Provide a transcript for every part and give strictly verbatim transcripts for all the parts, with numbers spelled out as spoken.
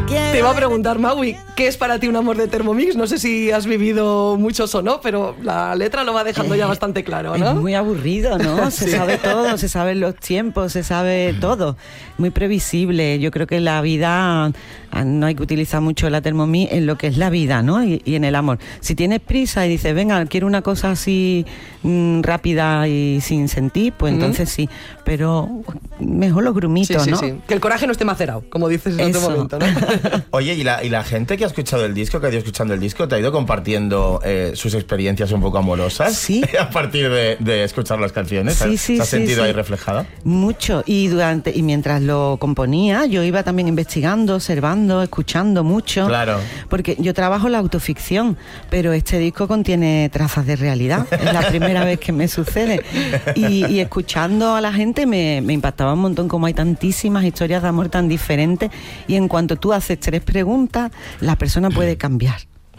Te iba a preguntar, Maui, ¿qué es para ti un amor de Thermomix? No sé si has vivido muchos o no, pero la letra lo va dejando ya bastante claro, ¿no? Es muy aburrido, ¿no? Se Sí. sabe todo, se saben los tiempos, se sabe todo. Muy previsible. Yo creo que la vida no hay que utilizar mucho la Thermomix en lo que es la vida, ¿no? Y, y en el amor. Si tienes prisa y dices, venga, quiero una cosa así mmm, rápida y sin sentir, pues uh-huh. entonces sí. Pero mejor los grumitos, sí, sí, ¿no? Sí. Que el coraje no esté macerado, como dices en otro momento, ¿no? Oye, ¿y la, y la gente que ha escuchado el disco, que ha ido escuchando el disco, te ha ido compartiendo eh, sus experiencias un poco amorosas? Sí. A partir de, de escuchar las canciones. Sí, sí, ¿Te has sí, sentido sí. ahí reflejada? Mucho. Y durante y mientras lo componía, yo iba también investigando, observando, escuchando mucho. Claro. Porque yo trabajo la autoficción, pero este disco contiene trazas de realidad. Es la primera vez que me sucede. Y, y escuchando a la gente me, me impactaba un montón como hay tantísimas historias de amor tan diferentes y en cuanto tú haces tres preguntas, la persona puede cambiar.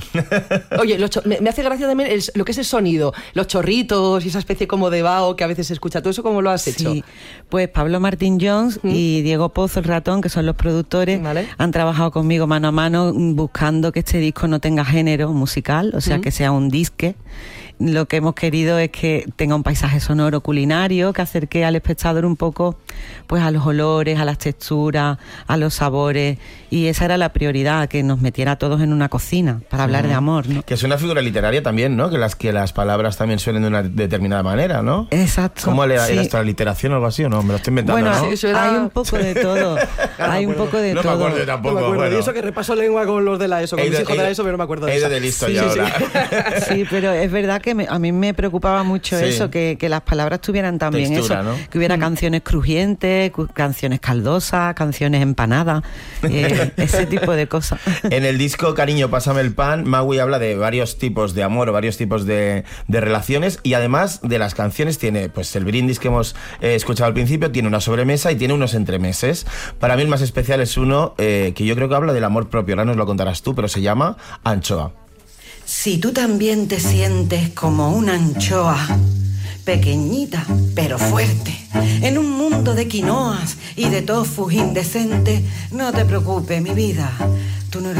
Oye, los cho- me, me hace gracia también el, lo que es el sonido, los chorritos y esa especie como de vaho que a veces se escucha. ¿Todo eso cómo lo has hecho? Sí, pues Pablo Martín Jones ¿Mm? y Diego Pozo, el ratón, que son los productores, ¿Vale? han trabajado conmigo mano a mano buscando que este disco no tenga género musical, o sea, ¿Mm? que sea un disque. Lo que hemos querido es que tenga un paisaje sonoro culinario, que acerque al espectador un poco pues a los olores, a las texturas, a los sabores, y esa era la prioridad, que nos metiera a todos en una cocina para hablar uh-huh. de amor, ¿no? Que es una figura literaria también, ¿no? Que las, que las palabras también suenen de una determinada manera, ¿no? Exacto. ¿Cómo era, sí. era esta literación o algo así o no? Me lo estoy inventando, bueno, ¿no? Sí, era... hay un poco de todo. hay un poco de no todo. Me acuerdo yo tampoco, no me acuerdo. bueno. Y eso que repaso lengua con los de la ESO, con he mis ido, hijos de la ESO, pero no me acuerdo de he eso. ido de listo sí, ya sí, ahora. Sí. Sí, pero es verdad que me, a mí me preocupaba mucho sí. eso, que, que las palabras tuvieran también textura, eso, ¿no? que hubiera Mm. canciones crujientes, cu- canciones caldosas, canciones empanadas, eh, ese tipo de cosas. En el disco Cariño, pásame el pan, Maui habla de varios tipos de amor o varios tipos de, de relaciones, y además de las canciones tiene pues el brindis que hemos eh, escuchado al principio, tiene una sobremesa y tiene unos entremeses. Para mí el más especial es uno eh, que yo creo que habla del amor propio, ahora nos lo contarás tú, pero se llama Anchoa. Si tú también te sientes como una anchoa, pequeñita pero fuerte, en un mundo de quinoas y de tofus indecentes, no te preocupes, mi vida,